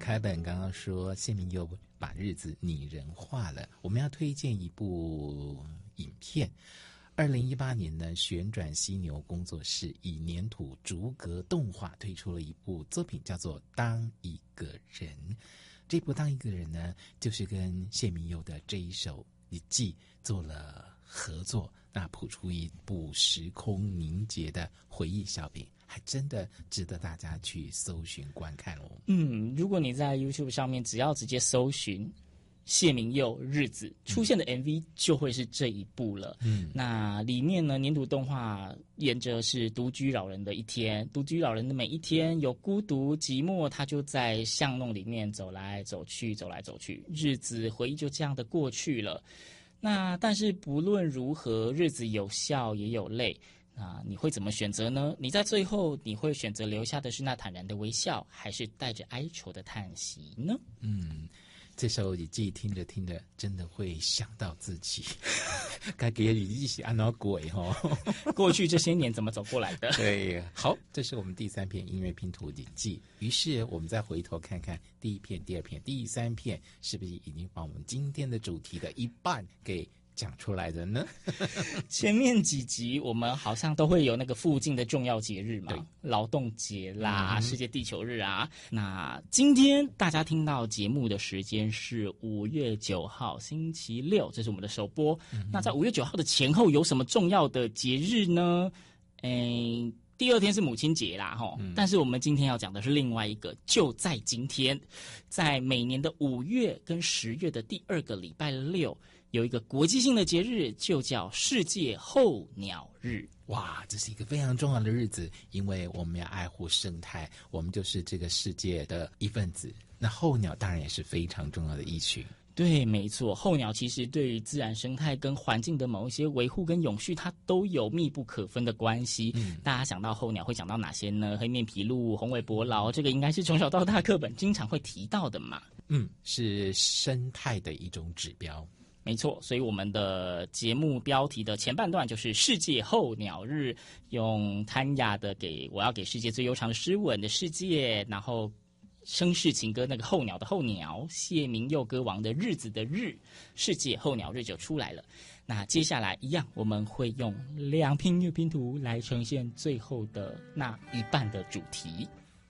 开本刚刚说谢明佑把日子拟人化了，我们要推荐一部影片。2018年呢，旋转犀牛工作室以粘土逐格动画推出了一部作品，叫做《当一个人》。这部《当一个人》呢，就是跟谢明佑的这一首日记做了合作，那谱出一部时空凝结的回忆小品，还真的值得大家去搜寻观看哦。 如果你在 YouTube 上面只要直接搜寻谢明佑日子，出现的 MV 就会是这一部了。那里面呢，粘土动画沿着是独居老人的一天，独居老人的每一天有孤独寂寞，他就在巷弄里面走来走去，走来走去，日子回忆就这样的过去了。那但是不论如何，日子有笑也有泪，那你会怎么选择呢？你在最后你会选择留下的是那坦然的微笑，还是带着哀愁的叹息呢？ 这首日记听着听着，真的会想到自己该给日记是按哪鬼过去这些年怎么走过来的？ 对，好，这是我们第3篇音乐拼图日记。于是我们再回头看看第1篇、第2篇、第3篇，是不是已经把我们今天的主题的一半给讲出来的呢？ 前面几集我们好像都会有那个附近的重要节日嘛，劳动节啦、世界地球日啊。那今天大家听到节目的时间是5月9号星期六，这是我们的首播。那在5月9号的前后有什么重要的节日呢？第2天是母亲节啦，但是我们今天要讲的是另外一个，就在今天，在每年的5月跟10月的第2个礼拜六，有一个国际性的节日，就叫世界候鸟日。 哇，这是一个非常重要的日子，因为我们要爱护生态，我们就是这个世界的一份子。那候鸟当然也是非常重要的一群。 对，没错，候鸟其实对于自然生态跟环境的某一些维护跟永续，它都有密不可分的关系。大家想到候鸟会想到哪些呢？黑面琵鹭、红尾伯劳，这个应该是从小到大课本经常会提到的嘛。 是生态的一种指标。 没错，所以我们的节目标题的前半段就是世界候鸟日，用谭雅的我要给世界最悠长的诗吻的世界，然后绅士情歌那个候鸟的候鸟，谢明佑歌王的日子的日，世界候鸟日就出来了。那接下来一样，我们会用2篇音乐拼图来呈现最后的那一半的主题。